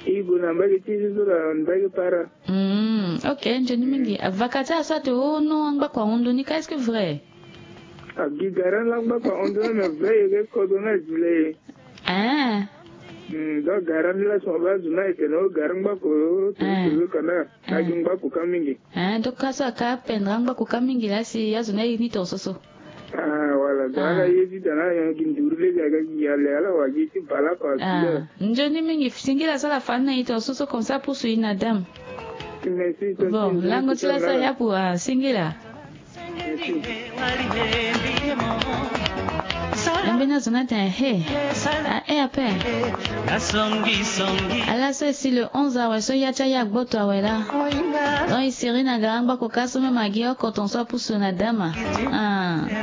Ibu namba kiti zura ndage para. Ok, njeni mingi. Vakata sa te no angba kwa ondo ni qu'est-ce que vrai? Agi garan lamba kwa ondo na vrai ke kodona jule. Ah. Do garan la so ba zuna ke no garan ba ko tu kana agin ba ku kamingi. Donc kasa ka pendra angba ku kamingi la si yazuna ni to soso. Wala dala yezi dana ya gindurle ga yale ala waji ti bala kwa sila. Njoni mingi singila sala fana ito soso comme ça pour suivre une dame. Bon, lango tila sa ya pour singila. L'ambina zonate he. Après. Alors c'est le 11 awa so ya cha ya gboto awela. Donc Serena garamba ko kaso me magi ko ton so pour sona dama.